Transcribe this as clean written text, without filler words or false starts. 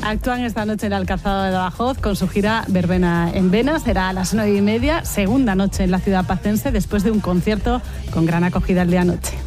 Actúan esta noche en el Alcázar de Badajoz con su gira Verbena en Vena. Será a las 9:30, segunda noche en la ciudad pacense, después de un concierto con gran acogida el día anoche.